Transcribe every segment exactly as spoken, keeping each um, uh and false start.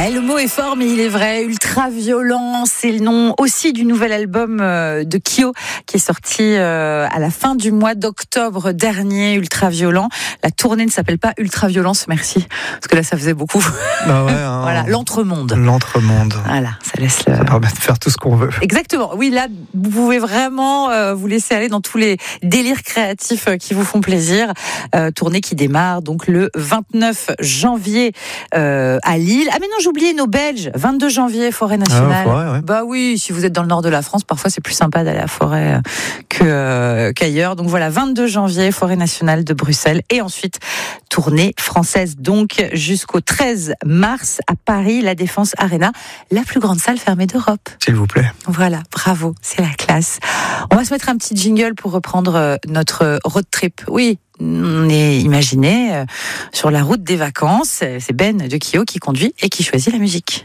Et le mot est fort, mais il est vrai. Ultraviolent, c'est le nom aussi du nouvel album de Kyo qui est sorti à la fin du mois d'octobre dernier. Ultraviolent. La tournée ne s'appelle pas Ultraviolence, merci, parce que là ça faisait beaucoup. Bah ouais, hein, voilà, l'entremonde. L'entremonde. Voilà, ça laisse le. Ça permet de faire tout ce qu'on veut. Exactement. Oui, là vous pouvez vraiment euh, vous laisser aller dans tous les délires créatifs euh, qui vous font plaisir. Euh, tournée qui démarre donc le vingt-neuf janvier euh, à Lille. Ah mais non, j'oubliais nos Belges. vingt-deux janvier, Forêt Nationale. Ah, forêt, ouais. Bah oui, si vous êtes dans le nord de la France, parfois c'est plus sympa d'aller à la forêt que euh, qu'ailleurs. Donc voilà, vingt-deux janvier, Forêt Nationale de Bruxelles, et ensuite tournée française donc jusqu'au treize mars à Paris, la Défense Arena, la plus grande salle fermée d'Europe. S'il vous plaît. Voilà, bravo, c'est la classe. On va se mettre un petit jingle pour reprendre notre road trip. Oui, on est imaginé euh, sur la route des vacances. C'est Ben de Kyo qui conduit et qui choisit la musique.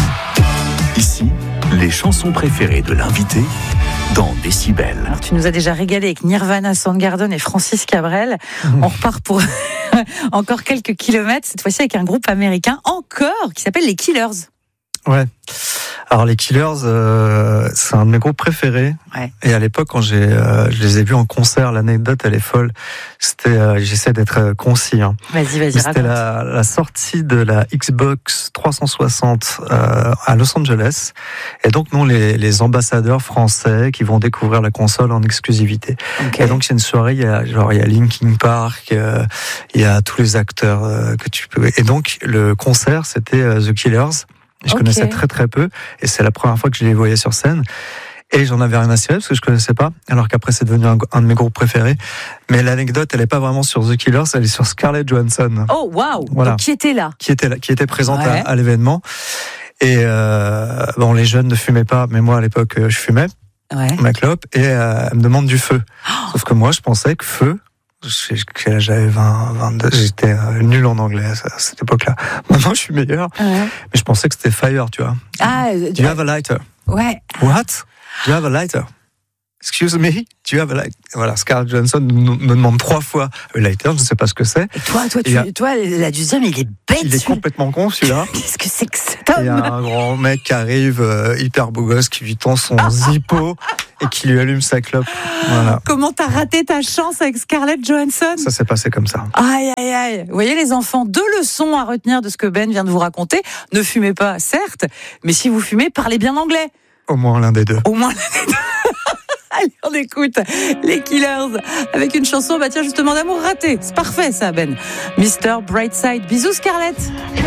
Ici, les chansons préférées de l'invité dans Décibel. Alors tu nous as déjà régalé avec Nirvana, Soundgarden et Francis Cabrel. Mmh. On repart pour encore quelques kilomètres, cette fois-ci avec un groupe américain encore qui s'appelle les Killers. Ouais. Alors les Killers, euh, c'est un de mes groupes préférés. Ouais. Et à l'époque, quand j'ai, euh, je les ai vus en concert, l'anecdote elle est folle. C'était, euh, j'essaie d'être concis. Hein. Vas-y, vas-y. C'était la, la sortie de la Xbox trois cent soixante euh, à Los Angeles. Et donc nous, les, les ambassadeurs français qui vont découvrir la console en exclusivité. Okay. Et donc c'est une soirée, il y a genre il y a Linkin Park, euh, il y a tous les acteurs euh, que tu peux. Et donc le concert, c'était euh, The Killers. Je okay. connaissais très très peu, et c'est la première fois que je les voyais sur scène. Et j'en avais rien à cirer parce que je connaissais pas, alors qu'après c'est devenu un, un de mes groupes préférés. Mais l'anecdote, elle est pas vraiment sur The Killers, elle est sur Scarlett Johansson. Oh waouh, voilà. Donc qui était là Qui était là, qui était présente ouais. à, à l'événement. Et euh, bon, les jeunes ne fumaient pas, mais moi à l'époque je fumais ouais. ma clope, et euh, elle me demande du feu. Oh. Sauf que moi je pensais que feu. J'avais vingt, vingt-deux, j'étais euh, nul en anglais à cette époque-là. Maintenant, je suis meilleur, ouais. mais je pensais que c'était fire, tu vois. Ah, do you have a lighter? Ouais. What? Do you have a lighter? Excuse me, do you have a lighter? Voilà, Scarlett Johansson me demande trois fois a lighter, je ne sais pas ce que c'est. Et toi, toi, tu, a, toi, la deuxième, il est bête. Il est complètement con, celui-là. Qu'est-ce que c'est que cet homme? Il y a un grand mec qui arrive, euh, hyper beau gosse, qui lui tend son zippo et qui lui allume sa clope. Voilà. Comment t'as raté ta chance avec Scarlett Johansson? Ça s'est passé comme ça. Aïe, aïe, aïe. Vous voyez les enfants, deux leçons à retenir de ce que Ben vient de vous raconter. Ne fumez pas, certes, mais si vous fumez, parlez bien anglais. Au moins l'un des deux. Au moins l'un des deux. Allez, on écoute les Killers avec une chanson, bah tiens, justement, d'amour raté. C'est parfait, ça, Ben. mister Brightside. Bisous, Scarlett.